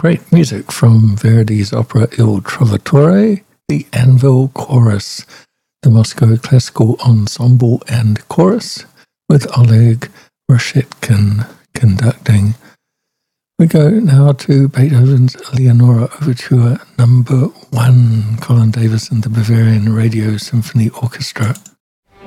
Great music from Verdi's opera Il Trovatore, the Anvil Chorus, the Moscow Classical Ensemble and Chorus, with Oleg Reshetkin conducting. We go now to Beethoven's Leonora Overture No. 1, Colin Davis and the Bavarian Radio Symphony Orchestra.